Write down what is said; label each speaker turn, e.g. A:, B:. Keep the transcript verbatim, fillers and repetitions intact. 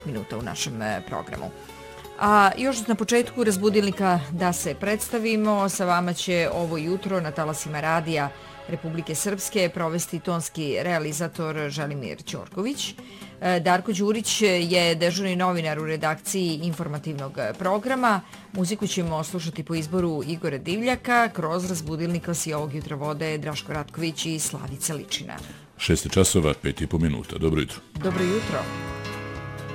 A: minuta u našem programu. A još na početku razbudilnika da se predstavimo, sa vama će ovo jutro na talasima radija Republike Srpske provesti tonski realizator Želimir Ćorković. Darko Đurić je dežurni novinar u redakciji informativnog programa. Muziku ćemo slušati po izboru Igora Divljaka. Kroz razbudilnik vas i ovog jutra vode Draško Ratković i Slavica Ličina.
B: Šest časova, pet i po minuta. Dobro jutro.
A: Dobro jutro.